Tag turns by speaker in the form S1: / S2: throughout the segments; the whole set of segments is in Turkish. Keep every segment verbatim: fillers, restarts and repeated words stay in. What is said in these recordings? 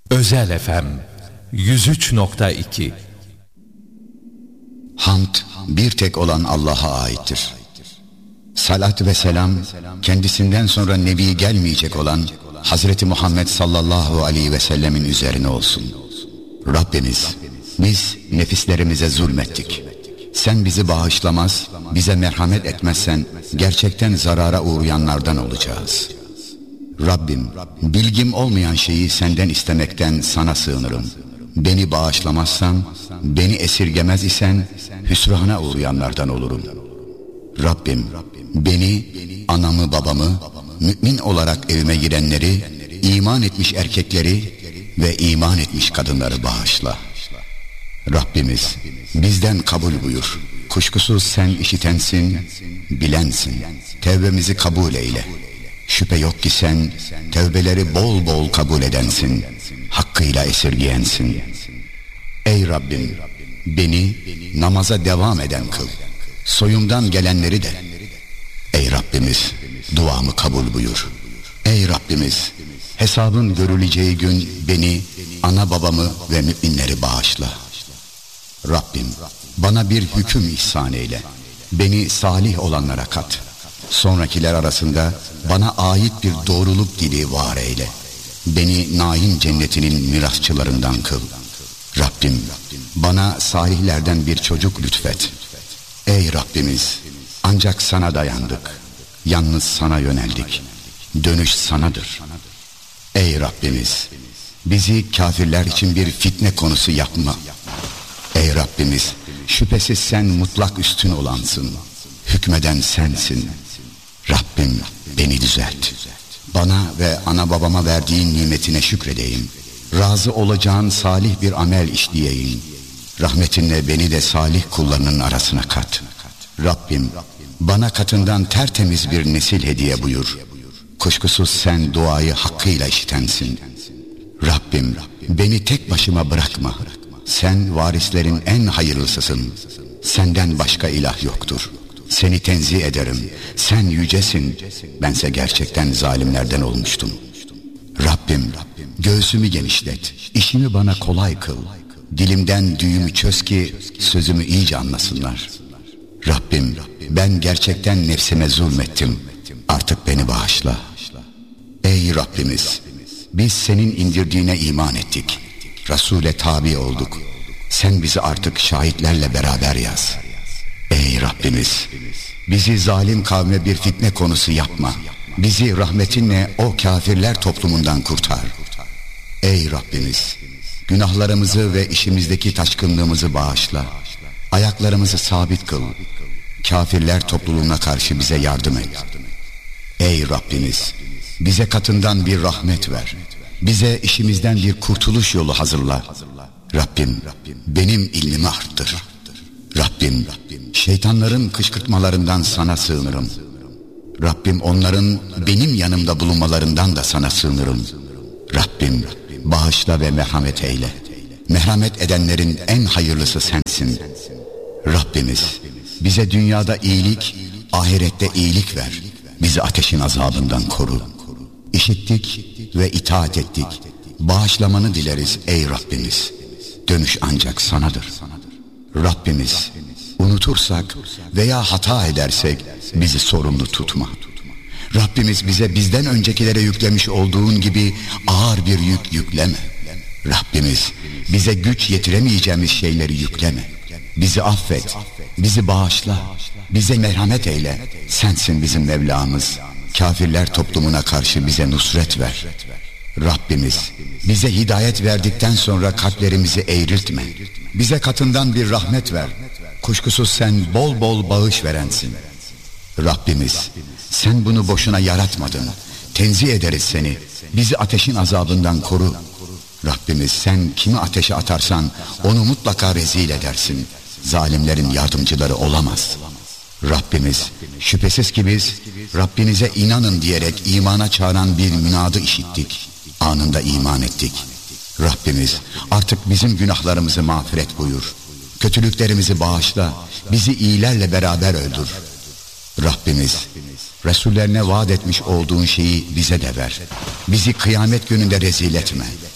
S1: Özel F M yüz üç nokta iki.
S2: Hamd bir tek olan Allah'a aittir. Salat ve selam kendisinden sonra Nebi gelmeyecek olan Hazreti Muhammed sallallahu aleyhi ve sellemin üzerine olsun. Rabbimiz, biz nefislerimize zulmettik. Sen bizi bağışlamaz, bize merhamet etmezsen gerçekten zarara uğrayanlardan olacağız. Rabbim, bilgim olmayan şeyi senden istemekten sana sığınırım. Beni bağışlamazsan, beni esirgemez isen hüsrana uğrayanlardan olurum. Rabbim, beni, anamı babamı, mümin olarak evime girenleri, iman etmiş erkekleri ve iman etmiş kadınları bağışla. Rabbimiz, bizden kabul buyur. Kuşkusuz sen işitensin, bilensin. Tevbemizi kabul eyle. Şüphe yok ki sen tevbeleri bol bol kabul edensin. Hakkıyla esirgeyensin. Ey Rabbim, beni namaza devam eden kıl. Soyumdan gelenleri de. Ey Rabbimiz, duamı kabul buyur. Ey Rabbimiz, hesabın görüleceği gün beni, ana babamı ve müminleri bağışla. Rabbim, bana bir hüküm ihsan eyle. Beni salih olanlara kat. Sonrakiler arasında bana ait bir doğruluk dili var eyle. Beni naim cennetinin mirasçılarından kıl. Rabbim, bana salihlerden bir çocuk lütfet. Ey Rabbimiz, ancak sana dayandık. Yalnız sana yöneldik. Dönüş sanadır. Ey Rabbimiz, bizi kafirler için bir fitne konusu yapma. Ey Rabbimiz, şüphesiz sen mutlak üstün olansın. Hükmeden sensin. Rabbim, beni düzelt. Bana ve ana babama verdiğin nimetine şükredeyim. Razı olacağın salih bir amel işleyeyim. Rahmetinle beni de salih kullarının arasına kat. Rabbim, bana katından tertemiz bir nesil hediye buyur. Kuşkusuz sen duayı hakkıyla işitensin. Rabbim, beni tek başıma bırakma. Sen varislerin en hayırlısısın. Senden başka ilah yoktur. Seni tenzih ederim. Sen yücesin. Bense gerçekten zalimlerden olmuştum. Rabbim, göğsümü genişlet. İşimi bana kolay kıl. Dilimden düğümü çöz ki sözümü iyice anlasınlar. Rabbim, ben gerçekten nefsime zulmettim. Artık beni bağışla. Ey Rabbimiz, biz senin indirdiğine iman ettik. Resul'e tabi olduk. Sen bizi artık şahitlerle beraber yaz. Ey Rabbimiz, bizi zalim kavme bir fitne konusu yapma. Bizi rahmetinle o kafirler toplumundan kurtar. Ey Rabbimiz, günahlarımızı ve işimizdeki taşkınlığımızı bağışla. Ayaklarımızı sabit kıl. Kafirler topluluğuna karşı bize yardım et. Ey Rabbimiz, bize katından bir rahmet ver. Bize işimizden bir kurtuluş yolu hazırla. Rabbim, benim ilmimi arttır. Rabbim, şeytanların kışkırtmalarından sana sığınırım. Rabbim, onların benim yanımda bulunmalarından da sana sığınırım. Rabbim, bağışla ve merhamet eyle. Merhamet edenlerin en hayırlısı sensin. Rabbimiz, bize dünyada iyilik, ahirette iyilik ver. Bizi ateşin azabından koru. İşittik ve itaat ettik. Bağışlamanı dileriz ey Rabbimiz. Dönüş ancak sanadır. Rabbimiz, unutursak veya hata edersek bizi sorumlu tutma. Rabbimiz, bize bizden öncekilere yüklemiş olduğun gibi ağır bir yük yükleme. Rabbimiz, bize güç yetiremeyeceğimiz şeyleri yükleme. Bizi affet, bizi bağışla, bize merhamet eyle. Sensin bizim Mevlamız. Kafirler toplumuna karşı bize nusret ver. Rabbimiz, bize hidayet verdikten sonra kalplerimizi eğriltme. Bize katından bir rahmet ver. Kuşkusuz sen bol bol bağış verensin. Rabbimiz, sen bunu boşuna yaratmadın. Tenzih ederiz seni. Bizi ateşin azabından koru. Rabbimiz, sen kimi ateşe atarsan onu mutlaka rezil edersin. Zalimlerin yardımcıları olamaz. Rabbimiz, şüphesiz ki biz Rabbinize inanın diyerek imana çağıran bir münadı işittik. Anında iman ettik. Rabbimiz, artık bizim günahlarımızı mağfiret buyur. Kötülüklerimizi bağışla. Bizi iyilerle beraber öldür. Rabbimiz, Resullerine vaat etmiş olduğun şeyi bize de ver. Bizi kıyamet gününde rezil etme.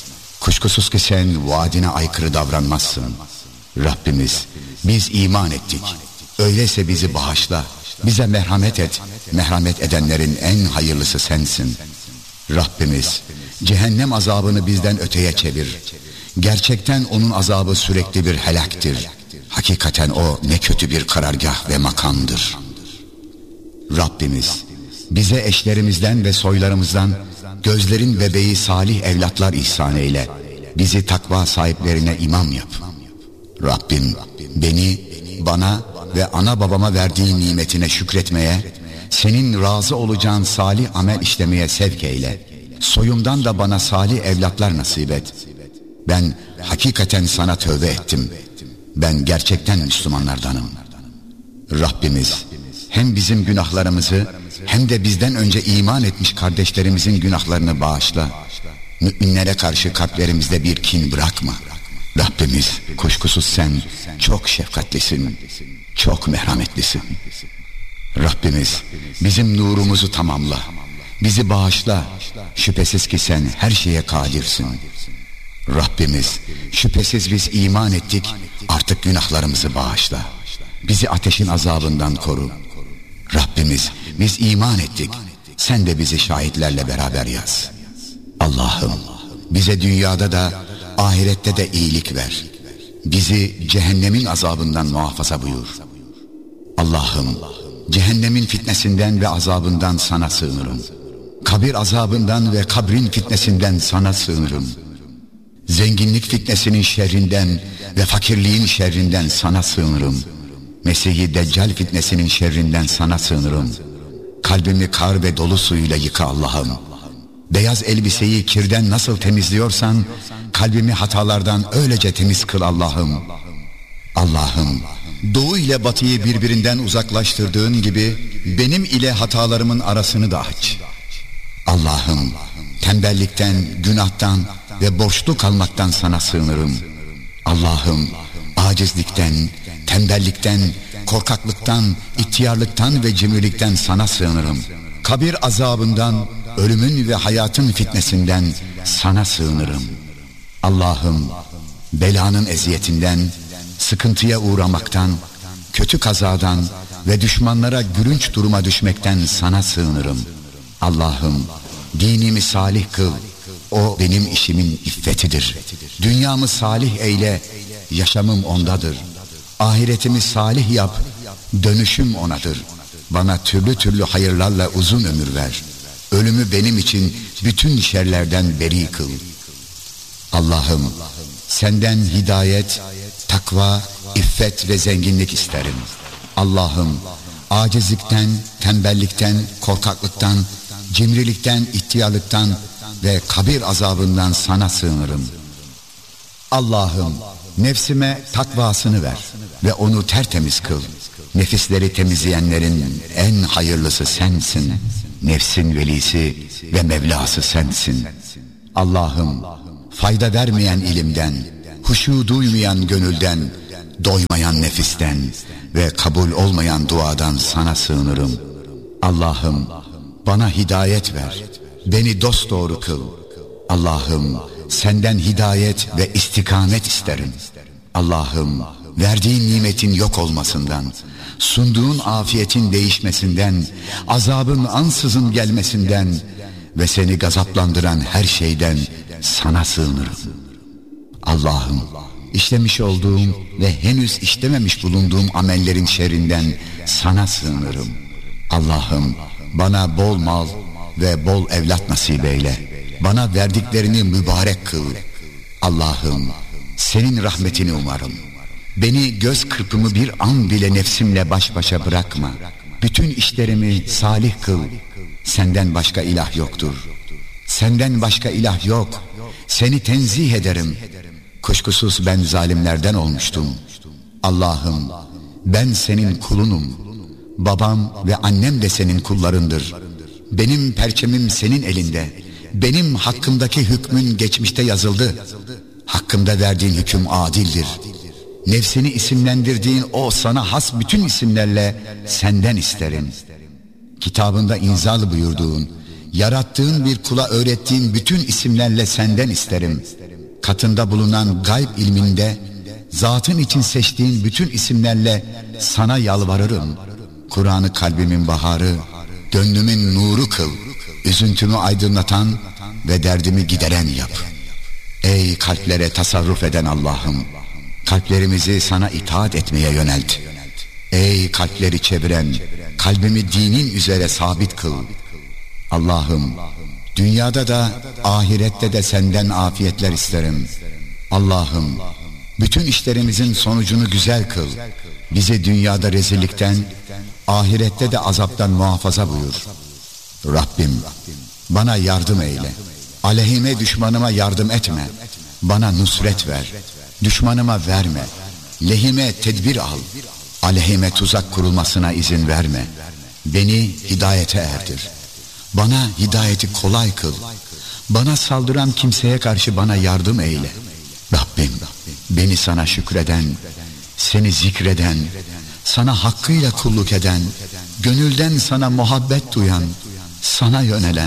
S2: Kuşkusuz ki sen vaadine aykırı davranmazsın. Rabbimiz, biz iman ettik. Öyleyse bizi bağışla, bize merhamet et. Merhamet edenlerin en hayırlısı sensin. Rabbimiz, cehennem azabını bizden öteye çevir. Gerçekten onun azabı sürekli bir helaktir. Hakikaten o ne kötü bir karargah ve makamdır. Rabbimiz, bize eşlerimizden ve soylarımızdan gözlerin bebeği salih evlatlar ihsan eyle. Bizi takva sahiplerine imam yap. Rabbim, beni, bana ve ana babama verdiğin nimetine şükretmeye, senin razı olacağın salih amel işlemeye sevk eyle. Soyumdan da bana salih evlatlar nasip et. Ben hakikaten sana tövbe ettim. Ben gerçekten Müslümanlardanım. Rabbimiz, hem bizim günahlarımızı hem de bizden önce iman etmiş kardeşlerimizin günahlarını bağışla. Müminlere karşı kalplerimizde bir kin bırakma. Rabbimiz, kuşkusuz sen çok şefkatlisin, çok merhametlisin. Rabbimiz, bizim nurumuzu tamamla, bizi bağışla. Şüphesiz ki sen her şeye kadirsin. Rabbimiz, şüphesiz biz iman ettik, artık günahlarımızı bağışla. Bizi ateşin azabından koru. Rabbimiz, biz iman ettik, sen de bizi şahitlerle beraber yaz. Allah'ım, bize dünyada da ahirette de iyilik ver. Bizi cehennemin azabından muhafaza buyur. Allah'ım, cehennemin fitnesinden ve azabından sana sığınırım. Kabir azabından ve kabrin fitnesinden sana sığınırım. Zenginlik fitnesinin şerrinden ve fakirliğin şerrinden sana sığınırım. Mesih-i Deccal fitnesinin şerrinden sana sığınırım. Kalbimi kar ve dolu suyuyla yıka Allah'ım. Beyaz elbiseyi kirden nasıl temizliyorsan, kalbimi hatalardan öylece temiz kıl Allah'ım. Allah'ım, doğu ile batıyı birbirinden uzaklaştırdığın gibi, benim ile hatalarımın arasını da aç. Allah'ım, tembellikten, günahtan ve borçlu kalmaktan sana sığınırım. Allah'ım, acizlikten, tembellikten, korkaklıktan, ihtiyarlıktan ve cimrilikten sana sığınırım. Kabir azabından, ölümün ve hayatın fitnesinden sana sığınırım. Allah'ım, belanın eziyetinden, sıkıntıya uğramaktan, kötü kazadan ve düşmanlara gülünç duruma düşmekten sana sığınırım. Allah'ım, dinimi salih kıl, o benim işimin iffetidir. Dünyamı salih eyle, yaşamım ondadır. Ahiretimi salih yap, dönüşüm onadır. Bana türlü türlü hayırlarla uzun ömür ver. Ölümü benim için bütün şerlerden beri kıl. Allah'ım, senden hidayet, takva, iffet ve zenginlik isterim. Allah'ım, acizlikten, tembellikten, korkaklıktan, cimrilikten, ihtiyarlıktan ve kabir azabından sana sığınırım. Allah'ım, nefsime takvasını ver ve onu tertemiz kıl. Nefisleri temizleyenlerin en hayırlısı sensin. Nefsin velisi ve Mevlası sensin. Allah'ım, fayda vermeyen ilimden, huşu duymayan gönülden, doymayan nefisten ve kabul olmayan duadan sana sığınırım. Allah'ım, bana hidayet ver, beni dosdoğru kıl. Allah'ım, senden hidayet ve istikamet isterim. Allah'ım, verdiğin nimetin yok olmasından, sunduğun afiyetin değişmesinden, azabın ansızın gelmesinden ve seni gazaplandıran her şeyden sana sığınırım. Allah'ım, işlemiş olduğum ve henüz işlememiş bulunduğum amellerin şerrinden sana sığınırım. Allah'ım, bana bol mal ve bol evlat nasip eyle. Bana verdiklerini mübarek kıl. Allah'ım, senin rahmetini umarım. Beni göz kırpımı bir an bile nefsimle baş başa bırakma. Bütün işlerimi salih kıl. Senden başka ilah yoktur. Senden başka ilah yok. Seni tenzih ederim. Kuşkusuz ben zalimlerden olmuştum. Allah'ım, ben senin kulunum. Babam ve annem de senin kullarındır. Benim perçemim senin elinde. Benim hakkımdaki hükmün geçmişte yazıldı. Hakkımda verdiğin hüküm adildir. Nefsini isimlendirdiğin o sana has bütün isimlerle senden isterim. Kitabında inzal buyurduğun, yarattığın bir kula öğrettiğin bütün isimlerle senden isterim. katında bulunan gayb ilminde zatın için seçtiğin bütün isimlerle sana yalvarırım. Kur'an'ı kalbimin baharı, gönlümün nuru kıl, üzüntümü aydınlatan ve derdimi gideren yap. Ey kalplere tasarruf eden Allah'ım, kalplerimizi sana itaat etmeye yönelt. Ey kalpleri çeviren, kalbimi dinin üzere sabit kıl. Allah'ım, dünyada da ahirette de senden afiyetler isterim. Allah'ım, bütün işlerimizin sonucunu güzel kıl. Bizi dünyada rezillikten, ahirette de azaptan muhafaza buyur. Rabbim, bana yardım eyle. Aleyhime düşmanıma yardım etme. Bana nusret ver. Düşmanıma verme. Lehime tedbir al. Aleyhime tuzak kurulmasına izin verme. Beni hidayete erdir. Bana hidayeti kolay kıl. Bana saldıran kimseye karşı bana yardım eyle. Rabbim, beni sana şükreden, seni zikreden, sana hakkıyla kulluk eden, gönülden sana muhabbet duyan, sana yönelen,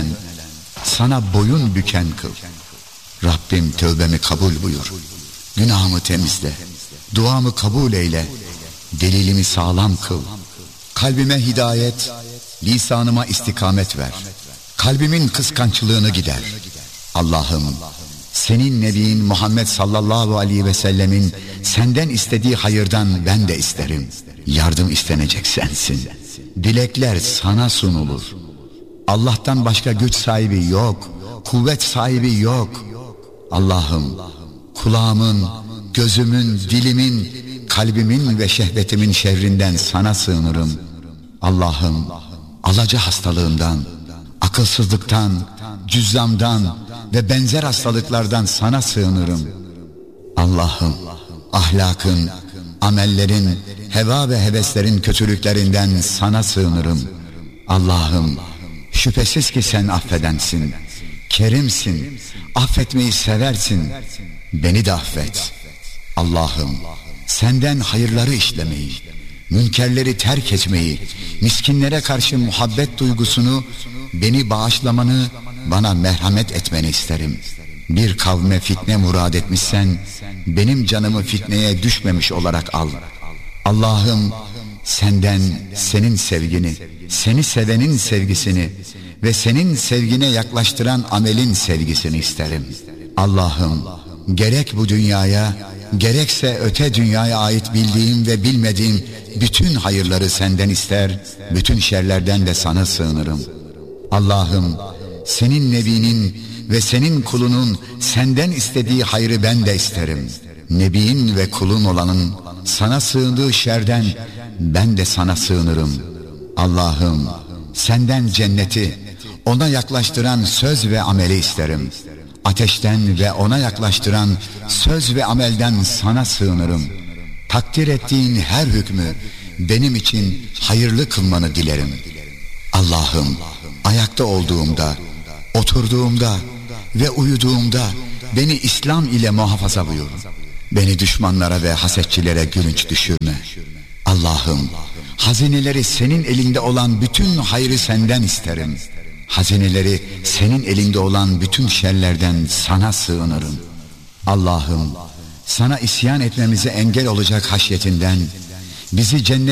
S2: sana boyun büken kıl. Rabbim tövbemi kabul buyur. Günahımı temizle. Duamı kabul eyle. Delilimi sağlam kıl. Kalbime hidayet, lisanıma istikamet ver. Kalbimin kıskançlığını gider. Allah'ım, senin Nebin Muhammed sallallahu aleyhi ve sellemin senden istediği hayırdan ben de isterim. Yardım istenecek sensin. Dilekler sana sunulur. Allah'tan başka güç sahibi yok, kuvvet sahibi yok. Allah'ım, kulağımın, gözümün, dilimin, kalbimin ve şehvetimin şerrinden sana sığınırım. Allah'ım, alaca hastalığından, akılsızlıktan, cüzzamdan ve benzer hastalıklardan sana sığınırım. Allah'ım, ahlakın, amellerin, heva ve heveslerin kötülüklerinden sana sığınırım. Allah'ım, şüphesiz ki sen affedensin, kerimsin, affetmeyi seversin. Beni de affet. Allah'ım, senden hayırları işlemeyi, münkerleri terk etmeyi, miskinlere karşı muhabbet duygusunu, beni bağışlamanı, bana merhamet etmeni isterim. Bir kavme fitne murad etmişsen, benim canımı fitneye düşmemiş olarak al. Allah'ım, senden senin sevgini, seni sevenin sevgisini ve senin sevgine yaklaştıran amelin sevgisini isterim. Allah'ım, gerek bu dünyaya, gerekse öte dünyaya ait bildiğim ve bilmediğim bütün hayırları senden ister, bütün şerlerden de sana sığınırım. Allah'ım, senin Nebinin ve senin kulunun senden istediği hayrı ben de isterim. Nebin ve kulun olanın sana sığındığı şerden ben de sana sığınırım. Allah'ım, senden cenneti, ona yaklaştıran söz ve ameli isterim. Ateşten ve ona yaklaştıran söz ve amelden sana sığınırım. Takdir ettiğin her hükmü benim için hayırlı kılmanı dilerim. Allah'ım, ayakta olduğumda, oturduğumda ve uyuduğumda beni İslam ile muhafaza buyur. Beni düşmanlara ve hasetçilere gülünç düşürme. Allah'ım, hazineleri senin elinde olan bütün hayrı senden isterim. Hazineleri senin elinde olan bütün şerlerden sana sığınırım. Allah'ım, sana isyan etmemize engel olacak haşyetinden bizi cennet